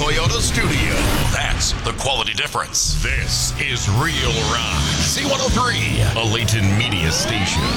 Toyota studio. That's the quality difference. This is Real Rock. C103, a Layton Media Station.